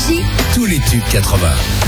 Nostalgie, tous les tubes 80.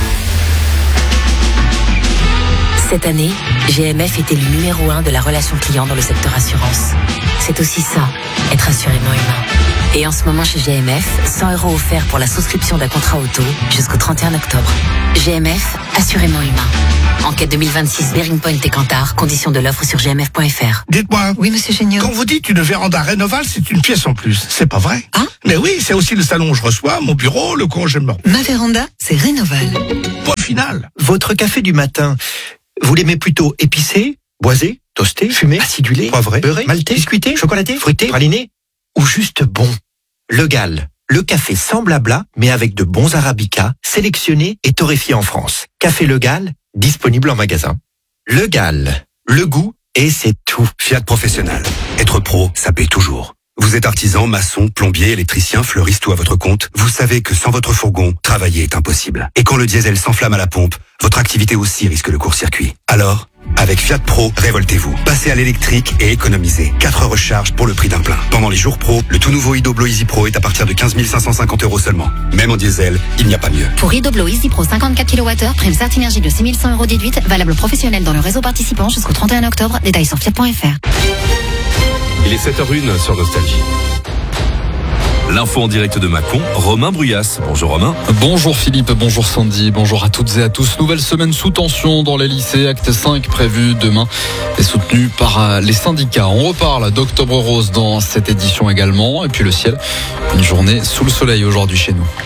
Cette année, GMF est élu numéro 1 de la relation client dans le secteur assurance. C'est aussi ça, être assurément humain. Et en ce moment chez GMF, 100 € offerts pour la souscription d'un contrat auto jusqu'au 31 octobre. GMF, assurément humain. Enquête 2026 Bearing Point et Cantar, conditions de l'offre sur gmf.fr. Dites-moi. Oui, monsieur Géniaud. Quand vous dites une véranda Rénoval, c'est une pièce en plus. C'est pas vrai? Hein? Mais oui, c'est aussi le salon où je reçois, mon bureau, le congélement. Ma véranda, c'est Rénoval. Point final. Votre café du matin, vous l'aimez plutôt épicé, boisé, toasté, fumé, acidulé, poivré, beurré, maltais, biscuité, chocolaté, fruité, praliné ou juste bon? Le Gall, le café sans blabla, mais avec de bons arabicas, sélectionnés et torréfiés en France. Café Le Gall, disponible en magasin. Le Gall, le goût et c'est tout. Fiat Professionnel. Être pro, ça paie toujours. Vous êtes artisan, maçon, plombier, électricien, fleuriste ou à votre compte, vous savez que sans votre fourgon, travailler est impossible. Et quand le diesel s'enflamme à la pompe, votre activité aussi risque le court-circuit. Alors, avec Fiat Pro, révoltez-vous. Passez à l'électrique et économisez. 4 recharges pour le prix d'un plein. Pendant les jours pro, le tout nouveau Idoblo Easy Pro est à partir de 15 550 € seulement. Même en diesel, il n'y a pas mieux. Pour Idoblo Easy Pro 54 kWh, prime Certinergie de 6 100 € déduite, valable professionnel dans le réseau participant jusqu'au 31 octobre. Détails sur fiat.fr. Il est 7h01 sur Nostalgie. L'info en direct de Mâcon, Romain Bruyas. Bonjour Romain. Bonjour Philippe, bonjour Sandy, bonjour à toutes et à tous. Nouvelle semaine sous tension dans les lycées, acte 5 prévu demain et soutenu par les syndicats. On reparle d'Octobre Rose dans cette édition également. Et puis le ciel, une journée sous le soleil aujourd'hui chez nous.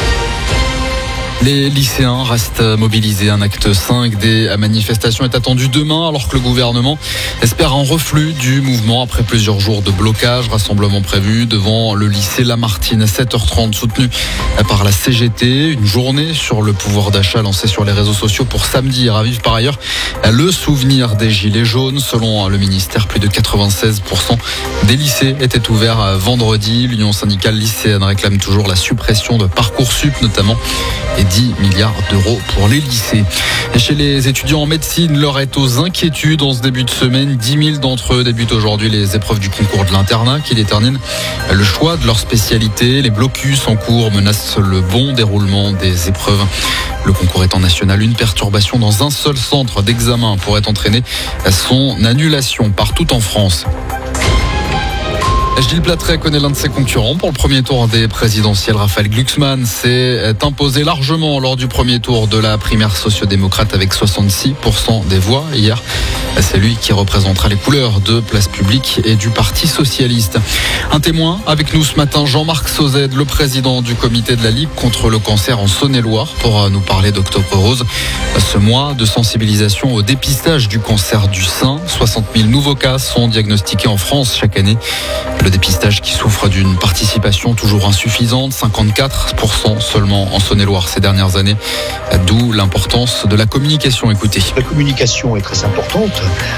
Les lycéens restent mobilisés. Un acte 5 des manifestations est attendu demain alors que le gouvernement espère un reflux du mouvement après plusieurs jours de blocage. Rassemblement prévu devant le lycée Lamartine à 7h30 soutenu par la CGT. Une journée sur le pouvoir d'achat lancée sur les réseaux sociaux pour samedi et ravive par ailleurs le souvenir des gilets jaunes. Selon le ministère, plus de 96% des lycées étaient ouverts vendredi. L'Union syndicale lycéenne réclame toujours la suppression de Parcoursup notamment et 10 milliards d'euros pour les lycées. Et chez les étudiants en médecine, l'heure est aux inquiétudes. En ce début de semaine, 10 000 d'entre eux débutent aujourd'hui les épreuves du concours de l'internat qui déterminent le choix de leur spécialité. Les blocus en cours menacent le bon déroulement des épreuves. Le concours étant national, une perturbation dans un seul centre d'examen pourrait entraîner son annulation partout en France. Gilles Plattret connaît l'un de ses concurrents pour le premier tour des présidentielles. Raphaël Glucksmann s'est imposé largement lors du premier tour de la primaire sociodémocrate avec 66% des voix hier. C'est lui qui représentera les couleurs de Place Publique et du Parti Socialiste. Un témoin avec nous ce matin, Jean-Marc Sauzet, le président du comité de la Ligue contre le cancer en Saône-et-Loire, pour nous parler d'Octobre Rose. Ce mois de sensibilisation au dépistage du cancer du sein. 60 000 nouveaux cas sont diagnostiqués en France chaque année. Le dépistage qui souffre d'une participation toujours insuffisante, 54% seulement en Saône-et-Loire ces dernières années. D'où l'importance de la communication. Écoutez. La communication est très importante.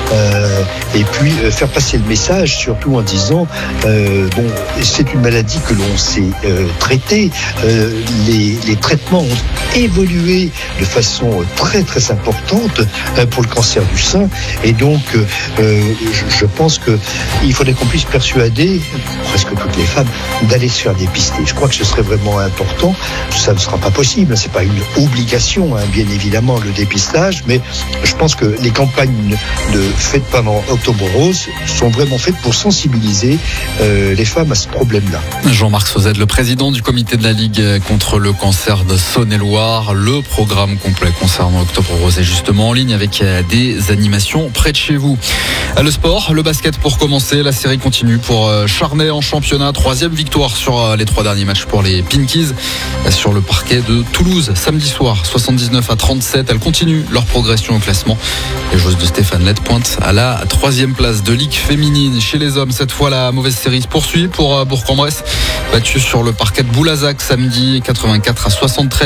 Et puis faire passer le message, surtout en disant c'est une maladie que l'on sait traiter. Les traitements ont évolué de façon très très importante pour le cancer du sein. Et donc je pense qu'il faudrait qu'on puisse persuader presque toutes les femmes d'aller se faire dépister. Je crois que ce serait vraiment important. Ça ne sera pas possible, c'est pas une obligation, bien évidemment, le dépistage, mais je pense que les campagnes faites pendant Octobre Rose sont vraiment faites pour sensibiliser les femmes à ce problème-là. Jean-Marc Sauzet, le président du comité de la Ligue contre le cancer de Saône-et-Loire. Le programme complet concernant Octobre Rose est justement en ligne avec des animations près de chez vous. Le sport, le basket pour commencer. La série continue pour Charnay en championnat. 3e victoire sur les 3 derniers matchs pour les Pinkies sur le parquet de Toulouse samedi soir. 79-37. Elles continuent leur progression au classement. Les joueuses de Stéphane Lett pointent à la 3e place de Ligue féminine. Chez les hommes, cette fois, la mauvaise série se poursuit pour Bourg-en-Bresse. Battu sur le parquet de Boulazac samedi, 84-73. Score final.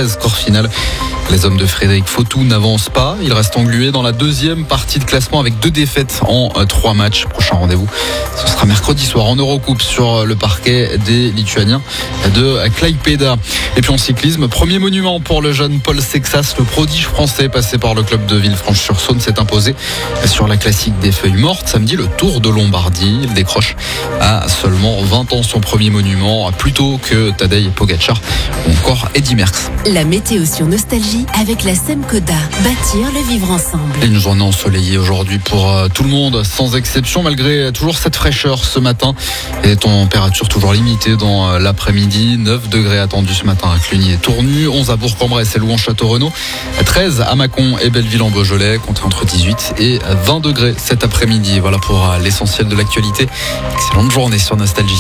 finale. Les hommes de Frédéric Fautou n'avancent pas. Ils restent englués dans la deuxième partie de classement avec 2 défaites en 3 matchs. Prochain rendez-vous, ce sera mercredi soir en Eurocoupe sur le parquet des Lituaniens de Klaipėda. Et puis en cyclisme, premier monument pour le jeune Paul Sexas, le prodige français passé par le club de Villefranche-sur-Saône s'est imposé sur la classique des feuilles mortes. Samedi, le Tour de Lombardie. Il décroche à seulement 20 ans son premier monument, plus tôt que Tadej Pogačar ou encore Eddy Merckx. La météo sur Nostalgie avec la Semcoda. Bâtir le vivre ensemble. Une journée ensoleillée aujourd'hui pour tout le monde, sans exception, malgré toujours cette fraîcheur ce matin. Et des températures toujours limitées dans l'après-midi. 9 degrés attendus ce matin à Cluny et Tournu, 11 à Bourg-en-Bresse et Louan-Château-Renaud, 13 à Mâcon et Belleville-en-Beaujolais, comptez entre 18 et 20 degrés cet après-midi. Voilà pour l'essentiel de l'actualité. Excellente journée sur Nostalgie.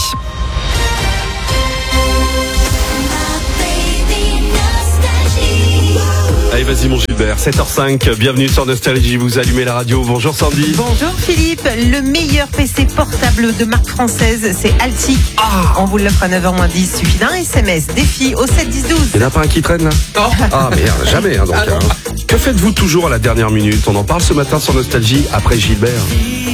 Allez, vas-y mon Gilbert, 7h05, bienvenue sur Nostalgie, vous allumez la radio. Bonjour Sandy. Bonjour Philippe, le meilleur PC portable de marque française, c'est Altic. On vous l'offre à 9h-10, suffit d'un SMS, défi au 7 10 12. Il n'y en a pas un qui traîne là? Ah merde, jamais donc. Que faites-vous toujours à la dernière minute? On en parle ce matin sur Nostalgie après Gilbert.